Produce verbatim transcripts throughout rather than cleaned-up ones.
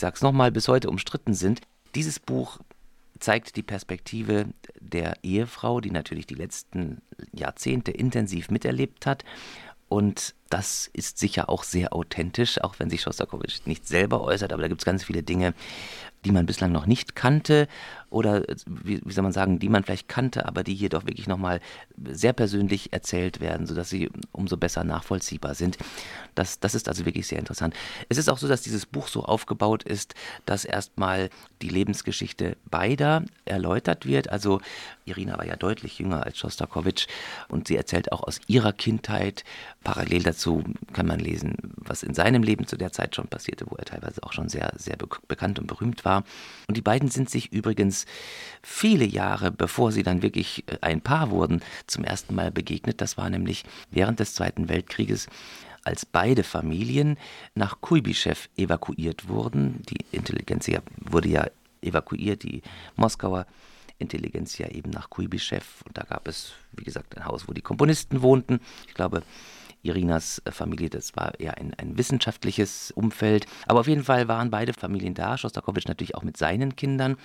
sage es nochmal, bis heute umstritten sind. Dieses Buch zeigt die Perspektive der Ehefrau, die natürlich die letzten Jahrzehnte intensiv miterlebt hat. Und das ist sicher auch sehr authentisch, auch wenn sich Schostakowitsch nicht selber äußert, aber da gibt es ganz viele Dinge, die man bislang noch nicht kannte oder, wie, wie soll man sagen, die man vielleicht kannte, aber die hier doch wirklich nochmal sehr persönlich erzählt werden, sodass sie umso besser nachvollziehbar sind. Das, das ist also wirklich sehr interessant. Es ist auch so, dass dieses Buch so aufgebaut ist, dass erstmal die Lebensgeschichte beider erläutert wird. Also Irina war ja deutlich jünger als Schostakowitsch und sie erzählt auch aus ihrer Kindheit. Parallel dazu kann man lesen, was in seinem Leben zu der Zeit schon passierte, wo er teilweise auch schon sehr, sehr be- bekannt und berühmt war. Und die beiden sind sich übrigens viele Jahre, bevor sie dann wirklich ein Paar wurden, zum ersten Mal begegnet. Das war nämlich während des Zweiten Weltkrieges, als beide Familien nach Kuibyschew evakuiert wurden. Die Intelligenzia wurde ja evakuiert, die Moskauer Intelligenzia eben nach Kuibyschew. Und da gab es, wie gesagt, ein Haus, wo die Komponisten wohnten. Ich glaube, Irinas Familie, das war eher ein, ein wissenschaftliches Umfeld. Aber auf jeden Fall waren beide Familien da, Schostakowitsch natürlich auch mit seinen Kindern.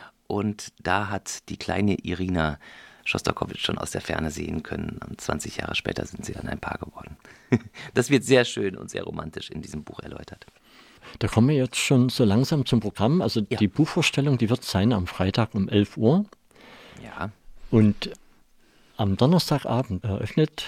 Und da hat die kleine Irina Schostakowitsch schon aus der Ferne sehen können. Und zwanzig Jahre später sind sie dann ein Paar geworden. Das wird sehr schön und sehr romantisch in diesem Buch erläutert. Da kommen wir jetzt schon so langsam zum Programm. Also ja. Die Buchvorstellung, die wird sein am Freitag um elf Uhr. Ja. Und am Donnerstagabend eröffnet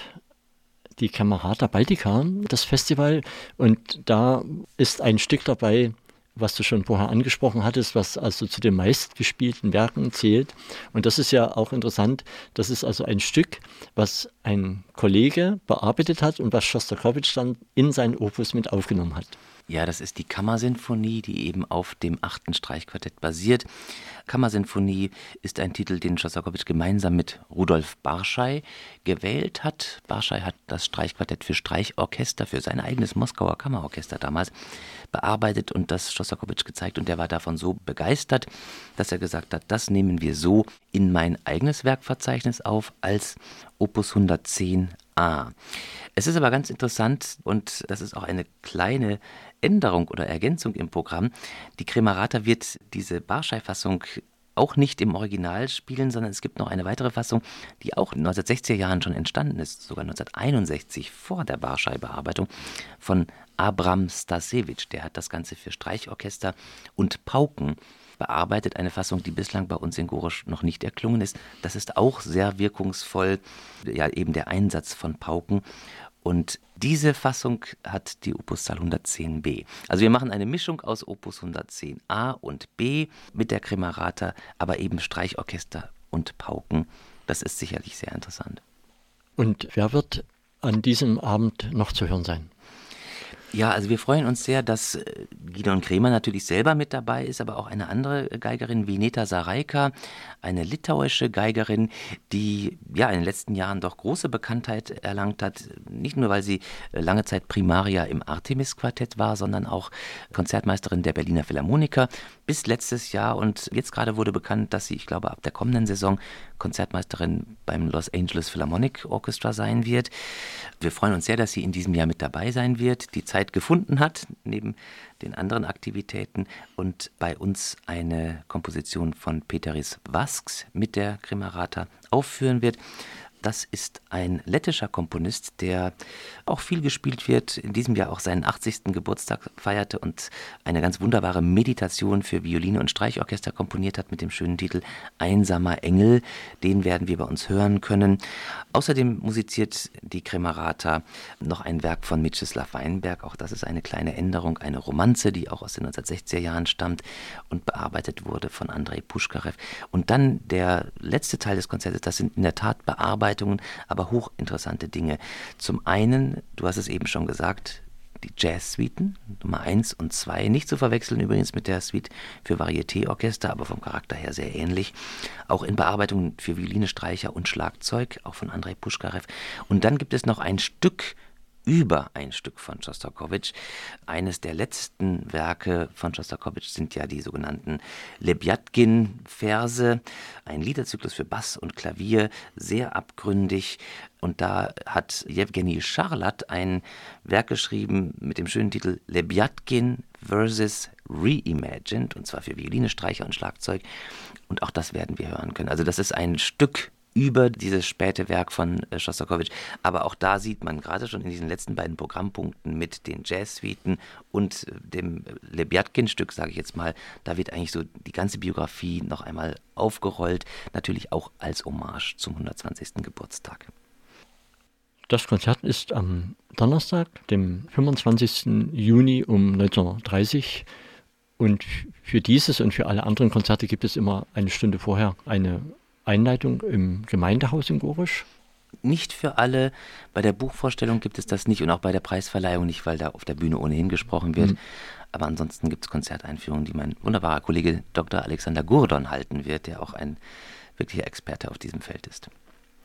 die Camerata Baltica das Festival. Und da ist ein Stück dabei, was du schon vorher angesprochen hattest, was also zu den meistgespielten Werken zählt. Und das ist ja auch interessant. Das ist also ein Stück, was ein Kollege bearbeitet hat und was Schostakowitsch dann in sein Opus mit aufgenommen hat. Ja, das ist die Kammersinfonie, die eben auf dem achten Streichquartett basiert. Kammersinfonie ist ein Titel, den Schostakowitsch gemeinsam mit Rudolf Barschai gewählt hat. Barschai hat das Streichquartett für Streichorchester, für sein eigenes Moskauer Kammerorchester damals bearbeitet und das Schostakowitsch gezeigt. Und der war davon so begeistert, dass er gesagt hat, das nehmen wir so in mein eigenes Werkverzeichnis auf als Opus hundertzehn a. Es ist aber ganz interessant und das ist auch eine kleine Änderung oder Ergänzung im Programm. Die Camerata wird diese Barschai-Fassung auch nicht im Original spielen, sondern es gibt noch eine weitere Fassung, die auch in den neunzehnhundertsechziger Jahren schon entstanden ist, sogar neunzehnhunderteinundsechzig vor der Barschai-Bearbeitung von Abram Stasewitsch. Der hat das Ganze für Streichorchester und Pauken bearbeitet, eine Fassung, die bislang bei uns in Gorisch noch nicht erklungen ist. Das ist auch sehr wirkungsvoll, ja eben der Einsatz von Pauken. Und diese Fassung hat die Opuszahl hundertzehn b. Also wir machen eine Mischung aus Opus hundertzehn a und b mit der Camerata, aber eben Streichorchester und Pauken. Das ist sicherlich sehr interessant. Und wer wird an diesem Abend noch zu hören sein? Ja, also wir freuen uns sehr, dass Gideon Kremer natürlich selber mit dabei ist, aber auch eine andere Geigerin, Vineta Saraika, eine litauische Geigerin, die ja in den letzten Jahren doch große Bekanntheit erlangt hat. Nicht nur, weil sie lange Zeit Primaria im Artemis-Quartett war, sondern auch Konzertmeisterin der Berliner Philharmoniker bis letztes Jahr. Und jetzt gerade wurde bekannt, dass sie, ich glaube, ab der kommenden Saison Konzertmeisterin beim Los Angeles Philharmonic Orchestra sein wird. Wir freuen uns sehr, dass sie in diesem Jahr mit dabei sein wird, die Zeit gefunden hat, neben den anderen Aktivitäten und bei uns eine Komposition von Peteris Vasks mit der Camerata aufführen wird. Das ist ein lettischer Komponist, der auch viel gespielt wird, in diesem Jahr auch seinen achtzigsten Geburtstag feierte und eine ganz wunderbare Meditation für Violine und Streichorchester komponiert hat mit dem schönen Titel Einsamer Engel. Den werden wir bei uns hören können. Außerdem musiziert die Camerata noch ein Werk von Mieczysław Weinberg. Auch das ist eine kleine Änderung, eine Romanze, die auch aus den neunzehnhundertsechziger Jahren stammt und bearbeitet wurde von Andrei Puschkarew. Und dann der letzte Teil des Konzertes, das sind in der Tat Bearbeitungen, aber hochinteressante Dinge. Zum einen, du hast es eben schon gesagt, die Jazz-Suiten, Nummer eins und zwei, nicht zu verwechseln übrigens mit der Suite für Varieté-Orchester, aber vom Charakter her sehr ähnlich. Auch in Bearbeitungen für Violine, Streicher und Schlagzeug, auch von Andrei Puschkarew. Und dann gibt es noch ein Stück über ein Stück von Schostakowitsch. Eines der letzten Werke von Schostakowitsch sind ja die sogenannten Lebiatkin-Verse, ein Liederzyklus für Bass und Klavier, sehr abgründig. Und da hat Jewgeni Charlat ein Werk geschrieben mit dem schönen Titel Lebiatkin versus reimagined, und zwar für Violine, Streicher und Schlagzeug. Und auch das werden wir hören können. Also das ist ein Stück über dieses späte Werk von äh, Schostakowitsch. Aber auch da sieht man gerade schon in diesen letzten beiden Programmpunkten mit den Jazz-Suiten und äh, dem Lebiatkin-Stück, sage ich jetzt mal, da wird eigentlich so die ganze Biografie noch einmal aufgerollt, natürlich auch als Hommage zum hundertzwanzigsten Geburtstag. Das Konzert ist am Donnerstag, dem fünfundzwanzigsten Juni um neunzehn Uhr dreißig. Und für dieses und für alle anderen Konzerte gibt es immer eine Stunde vorher eine Einleitung im Gemeindehaus in Gorisch. Nicht für alle. Bei der Buchvorstellung gibt es das nicht und auch bei der Preisverleihung nicht, weil da auf der Bühne ohnehin gesprochen wird. Mhm. Aber ansonsten gibt es Konzerteinführungen, die mein wunderbarer Kollege Doktor Alexander Gurdon halten wird, der auch ein wirklicher Experte auf diesem Feld ist.